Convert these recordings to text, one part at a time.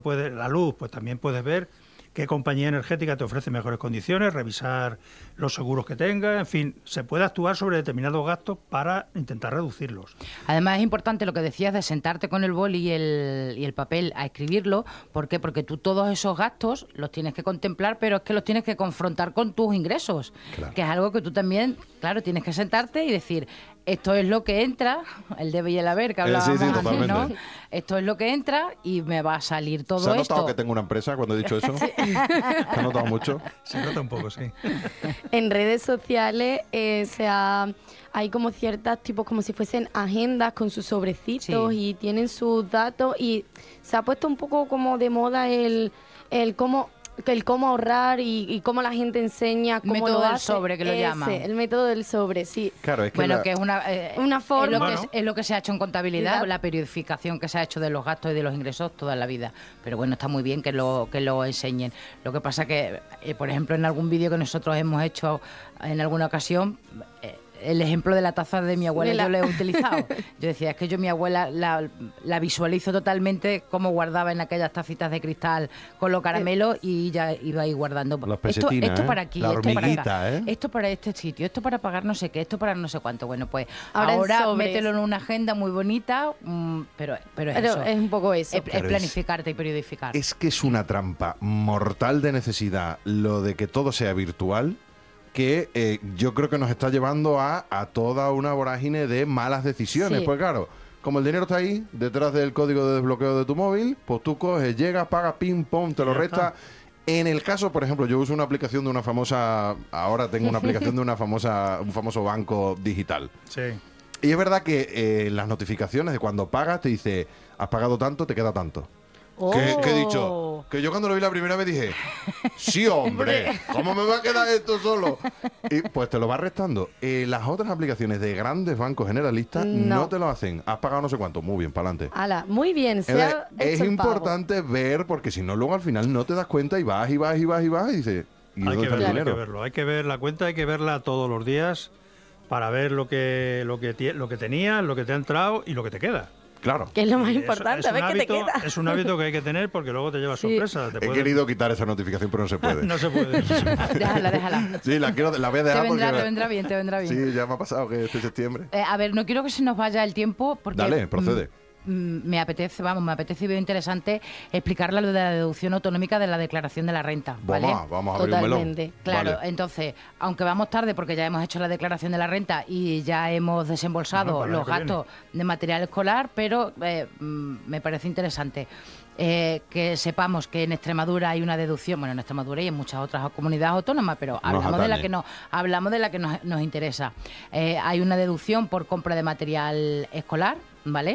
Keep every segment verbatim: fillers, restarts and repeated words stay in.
puedes, la luz, pues también puedes ver qué compañía energética te ofrece mejores condiciones, revisar los seguros que tenga, en fin, se puede actuar sobre determinados gastos para intentar reducirlos. Además es importante lo que decías de sentarte con el boli y el, y el papel a escribirlo. ¿Por qué? Porque tú todos esos gastos los tienes que contemplar, pero es que los tienes que confrontar con tus ingresos, claro. Que es algo que tú también, claro, tienes que sentarte y decir, esto es lo que entra, el debe y el haber que hablábamos eh, sí, sí, antes, ¿no? Esto es lo que entra y me va a salir todo esto. ¿Se ha notado esto? Que tengo una empresa cuando he dicho eso? Sí. ¿Se ha notado mucho? Se nota un poco, sí. En redes sociales eh, se ha, hay como ciertas tipos como si fuesen agendas con sus sobrecitos, sí. Y tienen sus datos y se ha puesto un poco como de moda el, el cómo... el cómo ahorrar y, y cómo la gente enseña cómo método lo del hace. sobre, que lo Ese, llaman. El método del sobre, sí. Claro, es que bueno, la... que es una, eh, una forma. Es lo, Bueno. que es, es lo que se ha hecho en contabilidad, la... la periodificación que se ha hecho de los gastos y de los ingresos toda la vida. Pero bueno, está muy bien que lo, que lo enseñen. Lo que pasa que, eh, por ejemplo, en algún vídeo que nosotros hemos hecho en alguna ocasión... Eh, el ejemplo de la taza de mi abuela, de la... yo lo he utilizado. Yo decía, es que yo mi abuela la, la visualizo totalmente como guardaba en aquellas tacitas de cristal con los caramelos y ya iba ahí guardando. Esto, esto ¿eh? para aquí, la esto para acá, ¿eh? esto para este sitio, esto para pagar no sé qué, esto para no sé cuánto. Bueno, pues ahora, ahora mételo en una agenda muy bonita, mmm, pero, pero es pero eso. Es un poco eso. Es, es planificarte es, y periodificar. Es que es una trampa mortal de necesidad lo de que todo sea virtual, que eh, yo creo que nos está llevando a, a toda una vorágine de malas decisiones. Sí. Pues claro, como el dinero está ahí, detrás del código de desbloqueo de tu móvil, pues tú coges, llegas, pagas, pim, pum, te lo resta. En el caso, por ejemplo, yo uso una aplicación de una famosa... Ahora tengo una aplicación de una famosa un famoso banco digital. Sí. Y es verdad que eh, las notificaciones de cuando pagas te dice, has pagado tanto, te queda tanto. Oh. ¿Qué, ¿Qué he dicho? Que yo cuando lo vi la primera vez dije, sí, hombre, ¿cómo me va a quedar esto solo? Y pues te lo va restando. Eh, las otras aplicaciones de grandes bancos generalistas no. no te lo hacen. Has pagado no sé cuánto. Muy bien, para adelante. Ala, muy bien. Se ha es hecho importante el pago. ver, porque si no, luego al final no te das cuenta y vas y vas y vas y vas y dices, ¿y hay dónde que está verlo, el dinero? Hay que verlo. Hay que ver la cuenta, hay que verla todos los días para ver lo que, lo que, lo que tenías, lo que te ha entrado y lo que te queda. Claro. Que es lo más importante, a ver qué te queda. Es un hábito que hay que tener porque luego te lleva sí. sorpresas. Te He pueden... querido quitar esa notificación, pero no se puede. no se puede. déjala, déjala. Sí, la, quiero, la voy a dejar te vendrá, porque... Te vendrá bien, te vendrá bien. Sí, ya me ha pasado que este septiembre. Eh, a ver, no quiero que se nos vaya el tiempo porque... Dale, procede. Me apetece, vamos, me apetece y veo interesante explicarle lo de la deducción autonómica de la declaración de la renta, ¿vale? Vamos, vamos a abrir Totalmente. un melón. Claro, vale. Entonces, aunque vamos tarde porque ya hemos hecho la declaración de la renta y ya hemos desembolsado no, los gastos viene. de material escolar, pero eh, me parece interesante eh, que sepamos que en Extremadura hay una deducción, bueno, en Extremadura y en muchas otras comunidades autónomas, pero hablamos de la que nos, hablamos de la que nos, nos interesa. Eh, hay una deducción por compra de material escolar, ¿vale?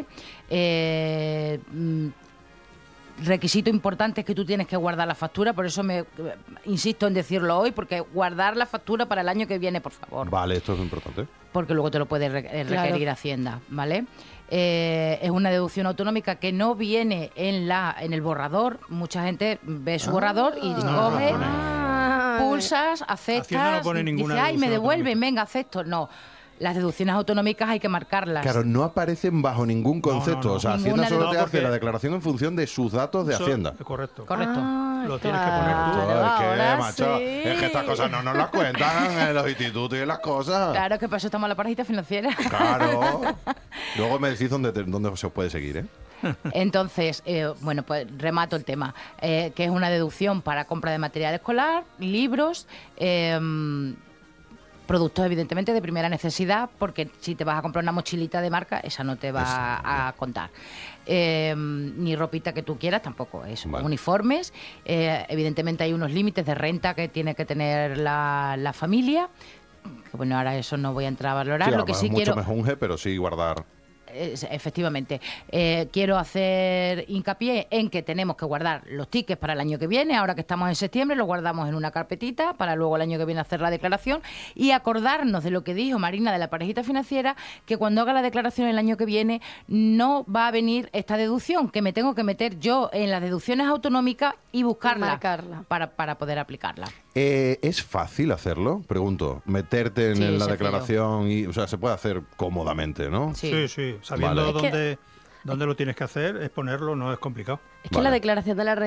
Eh, requisito importante es que tú tienes que guardar la factura, por eso me insisto en decirlo hoy, porque guardar la factura para el año que viene, por favor. Vale, esto es importante. Porque luego te lo puede re requerir claro. Hacienda, ¿vale? Eh, es una deducción autonómica que no viene en la en el borrador. Mucha gente ve su ah, borrador y no, coge, no ah, pulsas, aceptas, no dice, ay, me devuelven, venga, acepto. No. Las deducciones autonómicas hay que marcarlas. Claro, no aparecen bajo ningún concepto. No, no, no. O sea, Ninguna Hacienda solo no, te hace la declaración en función de sus datos de Eso, Hacienda. Correcto. Correcto. Ah, lo tienes claro. que poner tú. Claro, ¿qué, macho? Sí. Es que estas cosas no nos las cuentan en los institutos y en las cosas. Claro, que para eso estamos en la parejita financiera. Claro. Luego me decís dónde, te, dónde se os puede seguir, ¿eh? Entonces, eh, bueno, pues remato el tema, eh, que es una deducción para compra de material escolar, libros, eh, productos evidentemente de primera necesidad, porque si te vas a comprar una mochilita de marca, esa no te va eso, a, a contar. Eh, ni ropita que tú quieras, tampoco eso. Vale. Uniformes, eh, evidentemente hay unos límites de renta que tiene que tener la, la familia. Bueno, ahora eso no voy a entrar a valorar. Sí, lo que sí mucho quiero... me junge, pero sí guardar... Efectivamente. Eh, quiero hacer hincapié en que tenemos que guardar los tickets para el año que viene. Ahora que estamos en septiembre, los guardamos en una carpetita para luego el año que viene hacer la declaración y acordarnos de lo que dijo Marina de la parejita financiera, que cuando haga la declaración el año que viene no va a venir esta deducción, que me tengo que meter yo en las deducciones autonómicas y buscarla para, para poder aplicarla. Eh, ¿Es fácil hacerlo? Pregunto. Meterte en sí, la declaración y, o sea, se puede hacer cómodamente, ¿no? Sí, sí. sí. Sabiendo vale. dónde, ¿Dónde lo tienes que hacer? Es ponerlo, no es complicado. Es que Vale. la declaración de la